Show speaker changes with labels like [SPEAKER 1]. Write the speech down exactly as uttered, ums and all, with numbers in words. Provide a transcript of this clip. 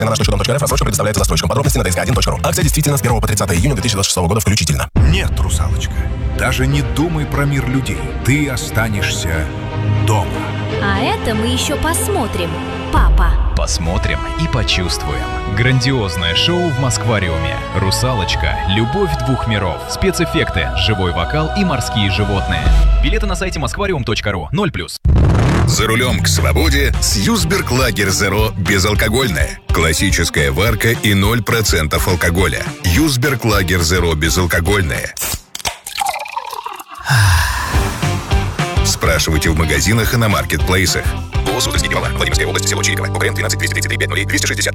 [SPEAKER 1] На наш точка дом точка рф рассрочка предоставляется застройщикам. Подробности на дэ эс ка один точка ру. Акция действительно с первого по тридцатое июня две тысячи двадцать шестого года включительно.
[SPEAKER 2] Нет, русалочка, даже не думай про мир людей. Ты останешься дома.
[SPEAKER 3] А это мы еще посмотрим, папа.
[SPEAKER 4] Посмотрим и почувствуем. Грандиозное шоу в Москвариуме. «Русалочка. Любовь двух миров». Спецэффекты, живой вокал и морские животные. Билеты на сайте москвариум точка ру. ноль плюс.
[SPEAKER 5] За рулем к свободе с Юсберг Лагер Зеро безалкогольное. Классическая варка и ноль процентов алкоголя. Юсберг Лагер Зеро безалкогольное. Спрашивайте в магазинах и на маркетплейсах. ООО «Суздальский пивовар». Владимирская область, село Чириково. УКМ двенадцать двести тридцать три пять ноль двести шестьдесят.